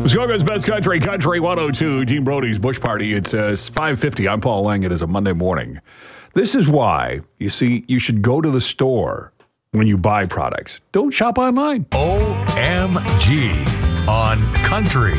Muskoka's Best Country, Country 102, Dean Brody's Bush Party. It's 5:50. I'm Paul Lang. It is a Monday morning. This is why, you see, you should go to the store when you buy products. Don't shop online. OMG on Country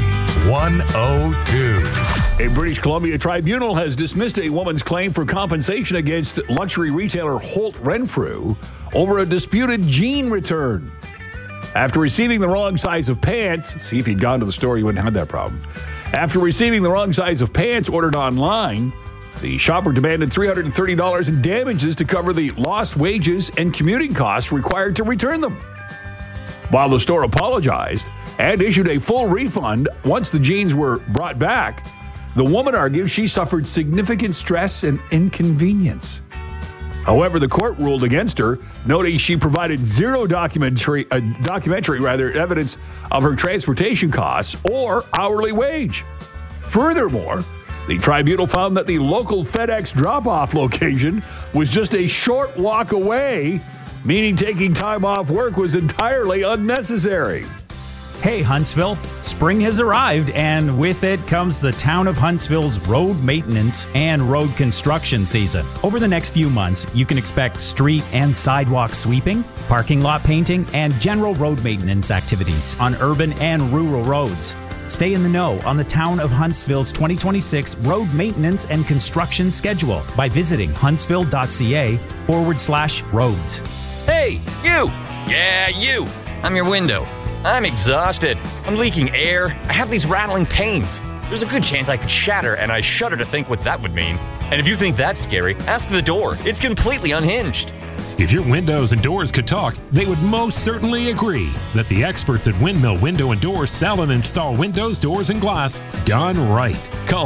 102. A British Columbia tribunal has dismissed a woman's claim for compensation against luxury retailer Holt Renfrew over a disputed jean return. After receiving the wrong size of pants, see if he'd gone to the store, you wouldn't have that problem. After receiving the wrong size of pants ordered online, the shopper demanded $330 in damages to cover the lost wages and commuting costs required to return them. While the store apologized and issued a full refund once the jeans were brought back, the woman argued she suffered significant stress and inconvenience. However, the court ruled against her, noting she provided zero documentary evidence of her transportation costs or hourly wage. Furthermore, the tribunal found that the local FedEx drop-off location was just a short walk away, meaning taking time off work was entirely unnecessary. Hey, Huntsville, spring has arrived, and with it comes the town of Huntsville's road maintenance and road construction season. Over the next few months, you can expect street and sidewalk sweeping, parking lot painting, and general road maintenance activities on urban and rural roads. Stay in the know on the town of Huntsville's 2026 road maintenance and construction schedule by visiting huntsville.ca/roads. Hey, you! Yeah, you! I'm your window. I'm exhausted. I'm leaking air. I have these rattling pains. There's a good chance I could shatter, and I shudder to think what that would mean. And if you think that's scary, ask the door. It's completely unhinged. If your windows and doors could talk, they would most certainly agree that the experts at Windmill Window and Doors sell and install windows, doors, and glass done right. Call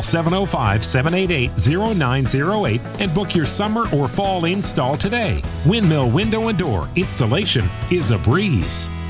705-788-0908 and book your summer or fall install today. Windmill Window and Door installation is a breeze.